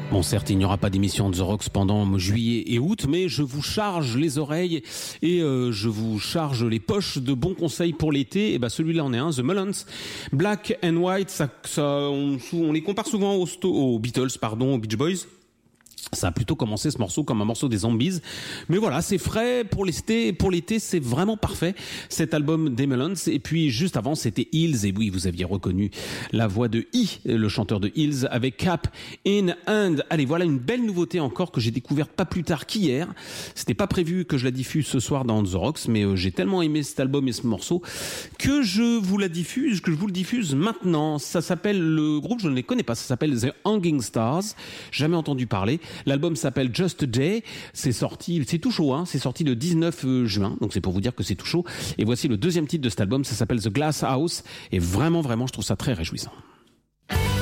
Bon, certes, il n'y aura pas d'émission de The Rocks pendant juillet et août, mais je vous charge les oreilles et je vous charge les poches de bons conseils pour l'été. Et ben celui-là en est un, The Mullins, Black and White. On les compare souvent aux Beatles, aux Beach Boys. Ça a plutôt commencé ce morceau comme un morceau des Zombies, mais voilà, c'est frais pour l'été, c'est vraiment parfait cet album des Mullins. Et puis juste avant c'était Hills, et oui, vous aviez reconnu la voix de le chanteur de Hills, avec Cap in Hand. Allez, voilà une belle nouveauté encore que j'ai découverte pas plus tard qu'hier. C'était pas prévu que je la diffuse ce soir dans The Rocks, mais j'ai tellement aimé cet album et ce morceau que je vous le diffuse maintenant. Ça s'appelle, le groupe je ne les connais pas, ça s'appelle The Hanging Stars, jamais entendu parler. L'album s'appelle Just a Day, c'est tout chaud, c'est sorti le 19 juin, donc c'est pour vous dire que c'est tout chaud. Et voici le deuxième titre de cet album, ça s'appelle The Glass House, et vraiment, je trouve ça très réjouissant.